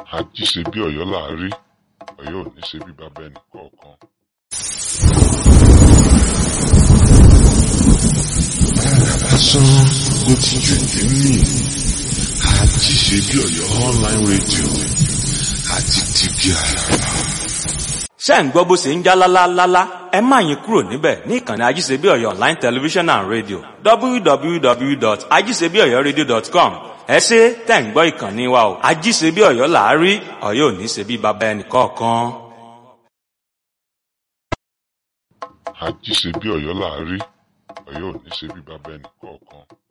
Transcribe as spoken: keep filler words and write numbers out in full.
Ají ṣe bí Ọ̀yọ́ là á rí, Ọ̀yọ́ ò ní ṣe bí baba ẹnìkọ̀ọ̀kan. Lásán ló ti jù nímì, Ají ṣe bí Ọ̀yọ́ online radio àti tìbí àràrà. Ṣé ń gbọ́ bó ṣe ń já lálálálá? Ẹ má yín kúrò níbẹ̀ ní ìkànnì Ajíṣebí Ọ̀yọ́ online television and radio w w w dot ajisebi oyo radio dot com. Ẹ ṣé tẹ̀ ń gbọ́ ìkànnì wa o. Ajíṣebí Ọ̀yọ́ là á rí, Ọ̀yọ́ ò ní ṣe bí baba ẹnìkọ̀ọ̀kan. Ají ṣe bí Ọ̀yọ́ là á rí, Ọ̀yọ́ ò ní ṣe bí baba ẹnìkọ̀ọ̀kan.